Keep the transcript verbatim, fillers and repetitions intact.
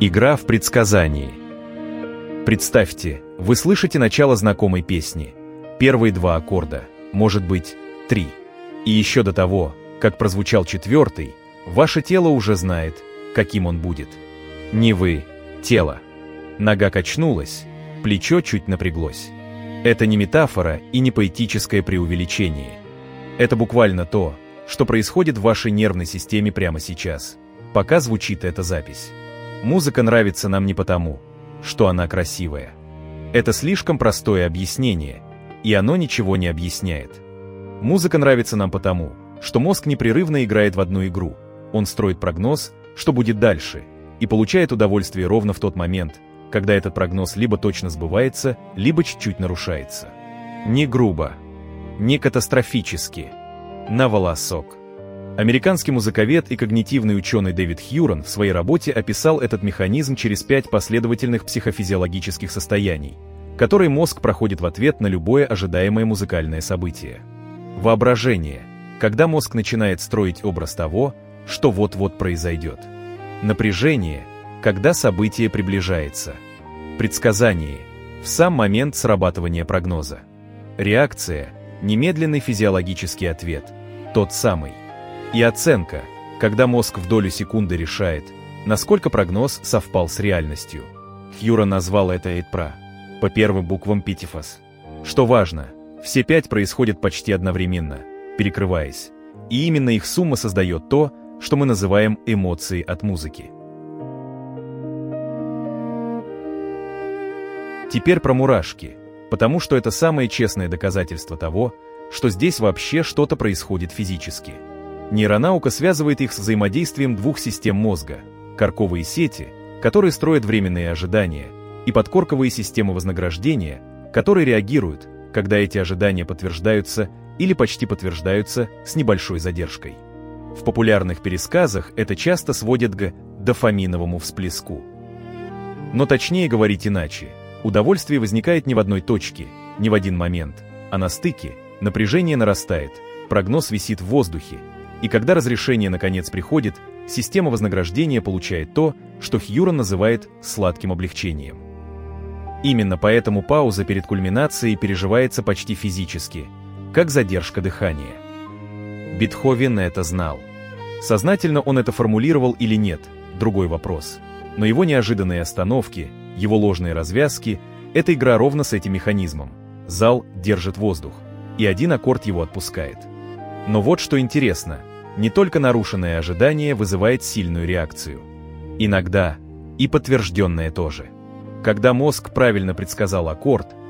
Игра в предсказании. Представьте, вы слышите начало знакомой песни. Первые два аккорда, может быть, три. И еще до того, как прозвучал четвертый, ваше тело уже знает, каким он будет. Не вы, тело. Нога качнулась, плечо чуть напряглось. Это не метафора и не поэтическое преувеличение. Это буквально то, что происходит в вашей нервной системе прямо сейчас, пока звучит эта запись. Музыка нравится нам не потому, что она красивая. Это слишком простое объяснение, и оно ничего не объясняет. Музыка нравится нам потому, что мозг непрерывно играет в одну игру. Он строит прогноз, что будет дальше, и получает удовольствие ровно в тот момент, когда этот прогноз либо точно сбывается, либо чуть-чуть нарушается. Не грубо, не катастрофически, на волосок. Американский музыковед и когнитивный ученый Дэвид Хьюрон в своей работе описал этот механизм через пять последовательных психофизиологических состояний, которые мозг проходит в ответ на любое ожидаемое музыкальное событие. Воображение, когда мозг начинает строить образ того, что вот-вот произойдет. Напряжение, когда событие приближается. Предсказание, в сам момент срабатывания прогноза. Реакция, немедленный физиологический ответ, тот самый. И оценка, когда мозг в долю секунды решает, насколько прогноз совпал с реальностью. Хьюрон назвал это эйтпра, по первым буквам питифас. Что важно, все пять происходят почти одновременно, перекрываясь. И именно их сумма создает то, что мы называем эмоцией от музыки. Теперь про мурашки, потому что это самое честное доказательство того, что здесь вообще что-то происходит физически. Нейронаука связывает их с взаимодействием двух систем мозга – корковые сети, которые строят временные ожидания, и подкорковые системы вознаграждения, которые реагируют, когда эти ожидания подтверждаются или почти подтверждаются с небольшой задержкой. В популярных пересказах это часто сводят к дофаминовому всплеску. Но точнее говорить иначе, удовольствие возникает не в одной точке, не в один момент, а на стыке, напряжение нарастает, прогноз висит в воздухе, и когда разрешение наконец приходит, система вознаграждения получает то, что Хьюрон называет сладким облегчением. Именно поэтому пауза перед кульминацией переживается почти физически, как задержка дыхания. Бетховен это знал. Сознательно он это формулировал или нет – другой вопрос. Но его неожиданные остановки, его ложные развязки – это игра ровно с этим механизмом. Зал держит воздух, и один аккорд его отпускает. Но вот что интересно, не только нарушенное ожидание вызывает сильную реакцию. Иногда и подтвержденное тоже. Когда мозг правильно предсказал аккорд,